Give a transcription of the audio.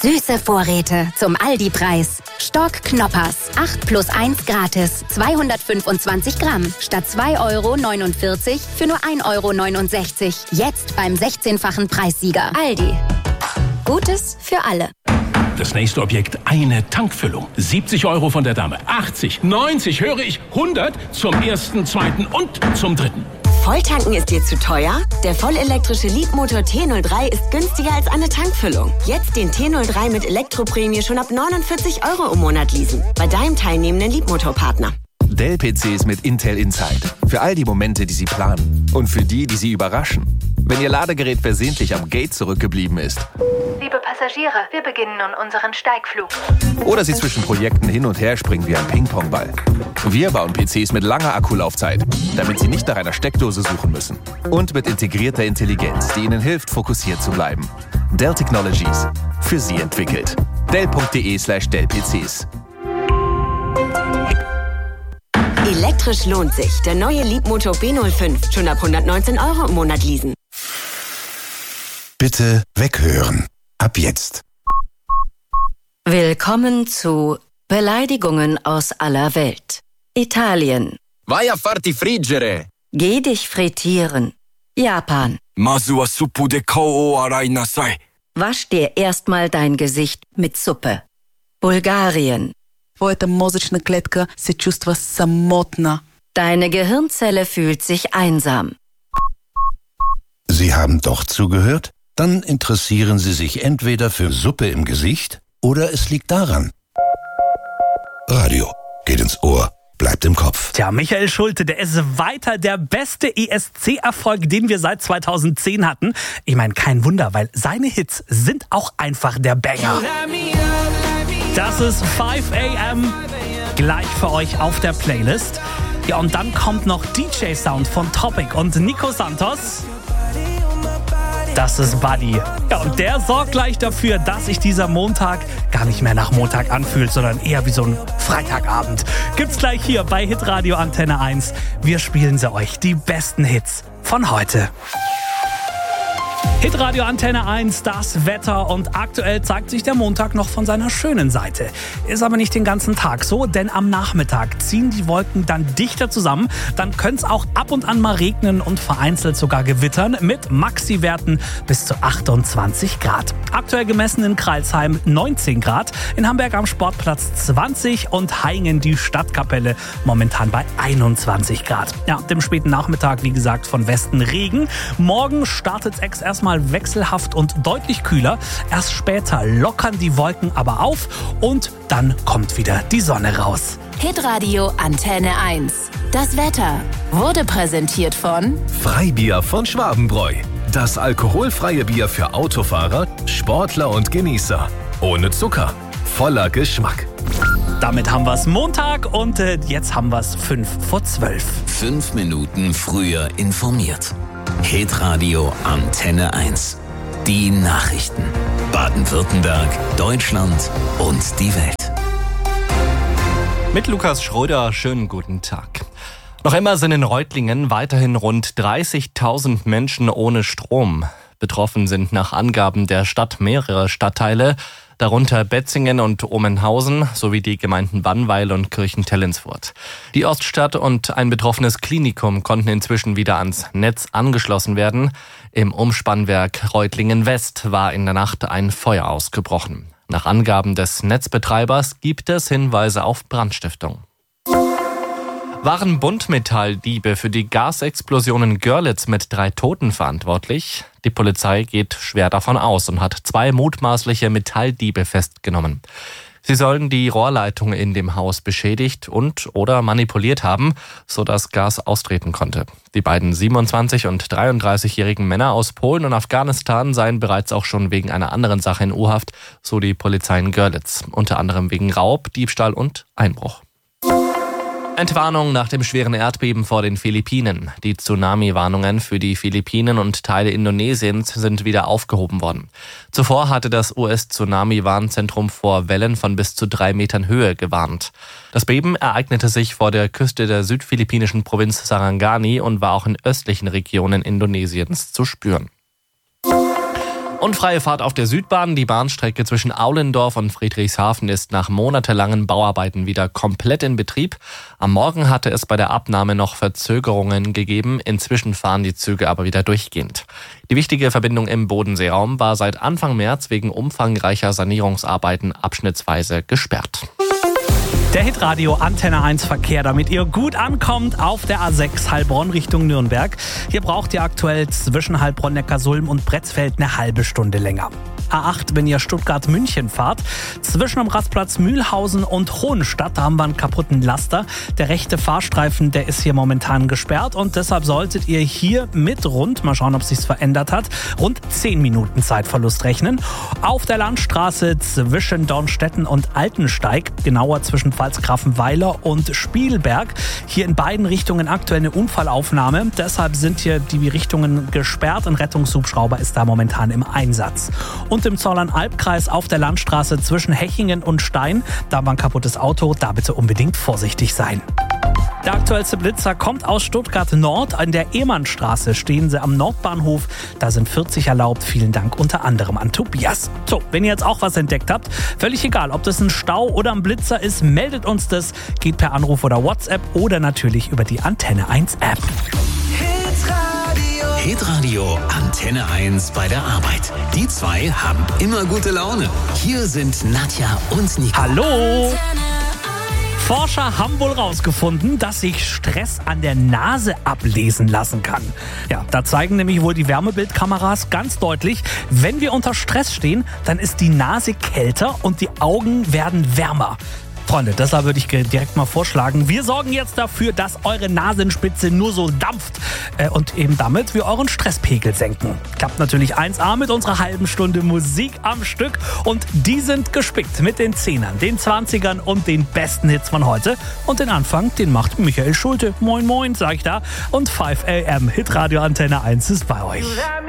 Süße Vorräte zum Aldi-Preis. Stork Knoppers. 8 plus 1 gratis. 225 Gramm. Statt 2,49 € für nur 1,69 €. Jetzt beim 16-fachen Preissieger. Aldi. Gutes für alle. Das nächste Objekt, eine Tankfüllung. 70 € von der Dame. 80, 90, höre ich, 100 zum ersten, zweiten und zum dritten. Volltanken ist dir zu teuer? Der vollelektrische Leapmotor T03 ist günstiger als eine Tankfüllung. Jetzt den T03 mit Elektroprämie schon ab 49 € im Monat leasen. Bei deinem teilnehmenden Leapmotor-Partner. Dell-PCs mit Intel Inside. Für all die Momente, die Sie planen. Und für die Sie überraschen. Wenn Ihr Ladegerät versehentlich am Gate zurückgeblieben ist. Liebe Passagiere, wir beginnen nun unseren Steigflug. Oder Sie zwischen Projekten hin und her springen wie ein Ping-Pong-Ball. Wir bauen PCs mit langer Akkulaufzeit, damit Sie nicht nach einer Steckdose suchen müssen. Und mit integrierter Intelligenz, die Ihnen hilft, fokussiert zu bleiben. Dell Technologies. Für Sie entwickelt. Dell.de/Dell-PCs. Elektrisch lohnt sich. Der neue Leapmotor B05. Schon ab 119 € im Monat leasen. Bitte weghören. Ab jetzt. Willkommen zu Beleidigungen aus aller Welt. Italien. Vai a farti friggere. Geh dich frittieren. Japan. Masu wa suppu de kou o arai nasai. Wasch dir erstmal dein Gesicht mit Suppe. Bulgarien. Твоята мозъчна клетка се чувства самотна. Deine Gehirnzelle fühlt sich einsam. Sie haben doch zugehört? Dann interessieren Sie sich entweder für Suppe im Gesicht oder es liegt daran. Radio geht ins Ohr, bleibt im Kopf. Tja, Michael Schulte, der ist weiter der beste ESC-Erfolg, den wir seit 2010 hatten. Ich meine, kein Wunder, weil seine Hits sind auch einfach der Banger. Das ist 5 AM, gleich für euch auf der Playlist. Ja, und dann kommt noch DJ-Sound von Topic und Nico Santos. Das ist Buddy. Ja, und der sorgt gleich dafür, dass sich dieser Montag gar nicht mehr nach Montag anfühlt, sondern eher wie so ein Freitagabend. Gibt's gleich hier bei Hitradio Antenne 1. Wir spielen sie euch, die besten Hits von heute. Hitradio Antenne 1, das Wetter, und aktuell zeigt sich der Montag noch von seiner schönen Seite. Ist aber nicht den ganzen Tag so, denn am Nachmittag ziehen die Wolken dann dichter zusammen. Dann könnte es auch ab und an mal regnen und vereinzelt sogar gewittern mit Maxi-Werten bis zu 28 Grad. Aktuell gemessen in Crailsheim 19 Grad, in Hamburg am Sportplatz 20 und Haingen die Stadtkapelle momentan bei 21 Grad. Ja, dem späten Nachmittag, wie gesagt, von Westen Regen. Morgen startet es erstmal wechselhaft und deutlich kühler. Erst später lockern die Wolken aber auf und dann kommt wieder die Sonne raus. Hitradio Antenne 1. Das Wetter wurde präsentiert von Freibier von Schwabenbräu. Das alkoholfreie Bier für Autofahrer, Sportler und Genießer. Ohne Zucker, voller Geschmack. Damit haben wir es Montag und jetzt haben wir es 11:55. 5 Minuten früher informiert. Hitradio Antenne 1. Die Nachrichten. Baden-Württemberg, Deutschland und die Welt. Mit Lukas Schröder, schönen guten Tag. Noch immer sind in Reutlingen weiterhin rund 30.000 Menschen ohne Strom. Betroffen sind nach Angaben der Stadt mehrere Stadtteile, darunter Betzingen und Omenhausen sowie die Gemeinden Bannweil und Kirchentellensfurt. Die Oststadt und ein betroffenes Klinikum konnten inzwischen wieder ans Netz angeschlossen werden. Im Umspannwerk Reutlingen West war in der Nacht ein Feuer ausgebrochen. Nach Angaben des Netzbetreibers gibt es Hinweise auf Brandstiftung. Waren Buntmetalldiebe für die Gasexplosion in Görlitz mit 3 Toten verantwortlich? Die Polizei geht schwer davon aus und hat 2 mutmaßliche Metalldiebe festgenommen. Sie sollen die Rohrleitung in dem Haus beschädigt und/oder manipuliert haben, sodass Gas austreten konnte. Die beiden 27- und 33-jährigen Männer aus Polen und Afghanistan seien bereits auch schon wegen einer anderen Sache in U-Haft, so die Polizei in Görlitz, unter anderem wegen Raub, Diebstahl und Einbruch. Entwarnung nach dem schweren Erdbeben vor den Philippinen. Die Tsunami-Warnungen für die Philippinen und Teile Indonesiens sind wieder aufgehoben worden. Zuvor hatte das US-Tsunami-Warnzentrum vor Wellen von bis zu 3 Metern Höhe gewarnt. Das Beben ereignete sich vor der Küste der südphilippinischen Provinz Sarangani und war auch in östlichen Regionen Indonesiens zu spüren. Und freie Fahrt auf der Südbahn. Die Bahnstrecke zwischen Aulendorf und Friedrichshafen ist nach monatelangen Bauarbeiten wieder komplett in Betrieb. Am Morgen hatte es bei der Abnahme noch Verzögerungen gegeben. Inzwischen fahren die Züge aber wieder durchgehend. Die wichtige Verbindung im Bodenseeraum war seit Anfang März wegen umfangreicher Sanierungsarbeiten abschnittsweise gesperrt. Der Hitradio Antenne 1 Verkehr, damit ihr gut ankommt auf der A6 Heilbronn Richtung Nürnberg. Hier braucht ihr aktuell zwischen Heilbronn, Neckarsulm und Bretzfeld eine halbe Stunde länger. A8, wenn ihr Stuttgart-München fahrt. Zwischen dem Rastplatz Mühlhausen und Hohenstadt, da haben wir einen kaputten Laster. Der rechte Fahrstreifen, der ist hier momentan gesperrt und deshalb solltet ihr hier mit mal schauen, ob es sich verändert hat, rund 10 Minuten Zeitverlust rechnen. Auf der Landstraße zwischen Dornstetten und Altensteig, genauer zwischen Pfalzgrafenweiler und Spielberg. Hier in beiden Richtungen aktuell eine Unfallaufnahme. Deshalb sind hier die Richtungen gesperrt. Ein Rettungshubschrauber ist da momentan im Einsatz. Und im Zollern-Albkreis auf der Landstraße zwischen Hechingen und Stein, da war ein kaputtes Auto, da bitte unbedingt vorsichtig sein. Der aktuellste Blitzer kommt aus Stuttgart Nord. An der Ehmannstraße stehen sie am Nordbahnhof. Da sind 40 erlaubt. Vielen Dank unter anderem an Tobias. So, wenn ihr jetzt auch was entdeckt habt, völlig egal, ob das ein Stau oder ein Blitzer ist, meldet uns das. Geht per Anruf oder WhatsApp oder natürlich über die Antenne 1 App. Hitradio Antenne 1 bei der Arbeit. Die zwei haben immer gute Laune. Hier sind Nadja und Nico. Hallo! Forscher haben wohl rausgefunden, dass sich Stress an der Nase ablesen lassen kann. Ja, da zeigen nämlich wohl die Wärmebildkameras ganz deutlich, wenn wir unter Stress stehen, dann ist die Nase kälter und die Augen werden wärmer. Freunde, deshalb würde ich direkt mal vorschlagen, wir sorgen jetzt dafür, dass eure Nasenspitze nur so dampft und eben damit wir euren Stresspegel senken. Klappt natürlich 1A mit unserer halben Stunde Musik am Stück und die sind gespickt mit den 10ern, den 20ern und den besten Hits von heute. Und den Anfang, den macht Michael Schulte. Moin moin, sag ich da. Und 5 AM Hitradio Antenne 1 ist bei euch.